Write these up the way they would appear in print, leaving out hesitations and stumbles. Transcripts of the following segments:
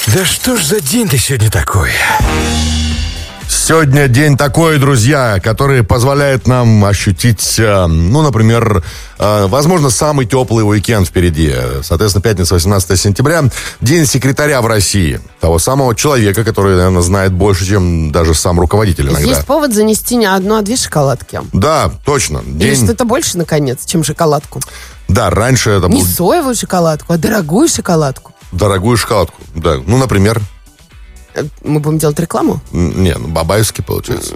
Да что ж за день-то сегодня такой? Сегодня день такой, друзья, который позволяет нам ощутить, например, возможно, самый теплый уикенд впереди. Соответственно, пятница, 18 сентября, день секретаря в России. Того самого человека, который, наверное, знает больше, чем даже сам руководитель иногда. Есть повод занести не одну, а две шоколадки. Да, точно. Или что-то больше, наконец, чем шоколадку. Да, раньше это Не соевую шоколадку, а дорогую шоколадку. Дорогую шоколадку, да. Ну, например... Мы будем делать рекламу? Не, бабаевский, получается.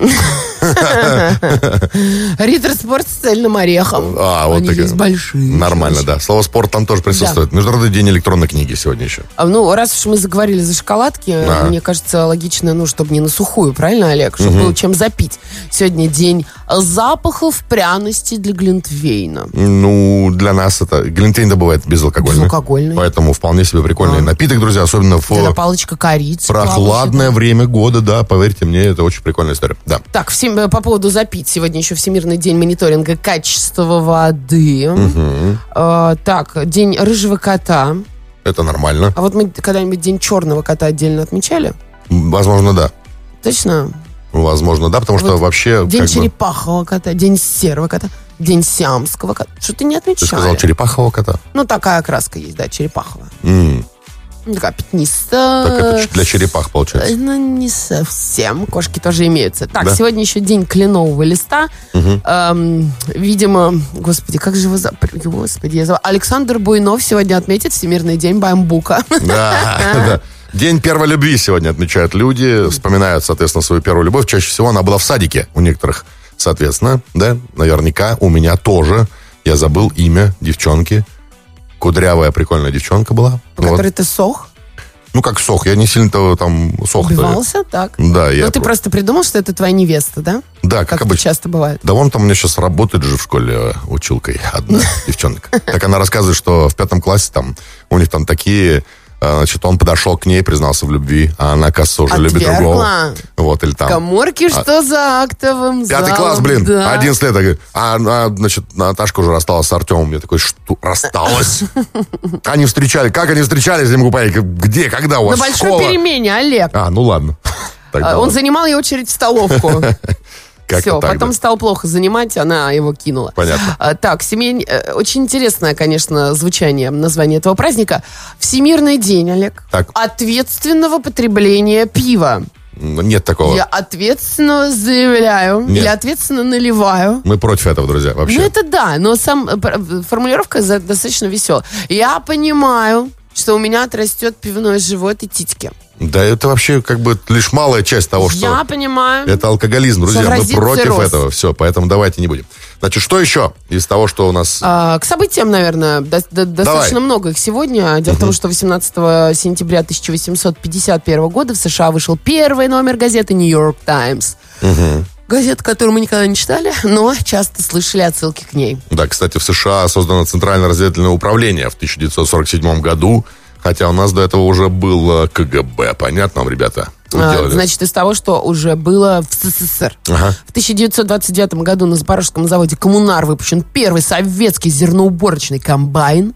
Риттер Спорт с цельным орехом. Вот они есть большие. Нормально, да. Слово «спорт» там тоже присутствует. Да. Международный день электронной книги сегодня еще. Раз уж мы заговорили за шоколадки, мне кажется, логично, чтобы не на сухую, правильно, Олег? Чтобы было чем запить. Сегодня день запахов пряностей для глинтвейна. Для нас это... Глинтвейн бывает безалкогольный. Безалкогольный. Поэтому вполне себе прикольный напиток, друзья, особенно в... палочка корицы. Прохладное время года, да, поверьте мне, это очень прикольная история. Да. Так, по поводу запить. Сегодня еще Всемирный день мониторинга качества воды. Так, день рыжего кота. Это нормально. А вот мы когда-нибудь день черного кота отдельно отмечали? Возможно, да. Точно? Возможно, да, потому что вообще... День черепахового кота, день серого кота, день сиамского кота. Что ты не отмечали? Ты сказал черепахового кота? Такая окраска есть, да, черепаховая. Такая пятнистая. Так это для черепах, получается. Не совсем. Кошки тоже имеются. Так, да? Сегодня еще день кленового листа. Видимо, господи, как же его зовут? Господи, я забыла. Александр Буйнов сегодня отметит Всемирный день бамбука. Да. День первой любви сегодня отмечают люди. Вспоминают, соответственно, свою первую любовь. Чаще всего она была в садике у некоторых. Соответственно, да, наверняка у меня тоже. Я забыл имя девчонки. Кудрявая, прикольная девчонка была. По которой ты сох? Как сох. Я не сильно-то там сох. Убивался, так? Да. Ты просто придумал, что это твоя невеста, да? Да, как обычно. Часто бывает. Да вон там у меня сейчас работает же в школе училкой одна девчонка. Так она рассказывает, что в 5 классе там у них там такие... Значит, он подошел к ней, признался в любви, а она, кажется, уже любит другого. Вот, или там. Каморки, что за актовым залом? 5 класс, блин, да. 11 лет. Значит, Наташка уже рассталась с Артемом. Я такой, что, рассталась? Они встречались. Как они встречались? Я не могу понять, где, когда у вас на большой перемене, Олег. Ладно. Он занимал ей очередь в столовку. Все, так, потом стал плохо занимать, она его кинула. Понятно. Так, очень интересное, конечно, звучание, название этого праздника. Всемирный день, Олег. Так. Ответственного потребления пива. Нет такого. Я ответственно заявляю, или ответственно наливаю. Мы против этого, друзья, вообще. Это да, но формулировка достаточно веселая. Я понимаю, что у меня отрастет пивной живот и титьки. Да, это вообще лишь малая часть того, что... Я понимаю. Это алкоголизм, друзья. Мы против этого. Все, поэтому давайте не будем. Значит, что еще из того, что у нас... К событиям, наверное, достаточно много их сегодня. Дело в том, что 18 сентября 1851 года в США вышел первый номер газеты «Нью Йорк Таймс». Газета, которую мы никогда не читали, но часто слышали отсылки к ней. Да, кстати, в США создано Центральное разведывательное управление в 1947 году. Хотя у нас до этого уже был КГБ. Понятно вам, ребята? Значит, из того, что уже было в СССР. В 1929 году на Запорожском заводе «Коммунар» выпущен первый советский зерноуборочный комбайн.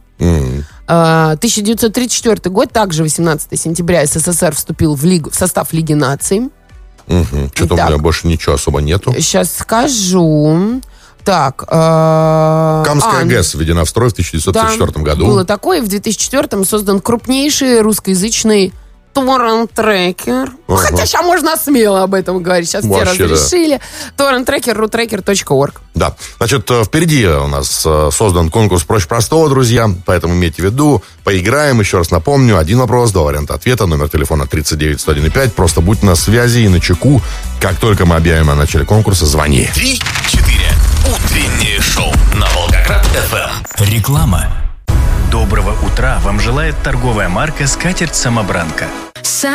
1934 год, также 18 сентября, СССР вступил в состав Лиги наций. Что-то у меня больше ничего особо нету. Сейчас скажу... Так, Камская ГЭС введена в строй в 1934 году. Было такое. В 2004 создан крупнейший русскоязычный торрент-трекер. Хотя сейчас можно смело об этом говорить. Сейчас все разрешили. Торрент-трекер, rutracker.org. Да. Значит, впереди у нас создан конкурс «Проще простого», друзья. Поэтому имейте в виду. Поиграем. Еще раз напомню. 1 вопрос, 2 варианта ответа. Номер телефона 39-101-5. Просто будь на связи и начеку. Как только мы объявим о начале конкурса, звони. 3-4. Утреннее шоу на Волгоград-ФМ. Реклама. Доброго утра вам желает торговая марка «Скатерть-самобранка».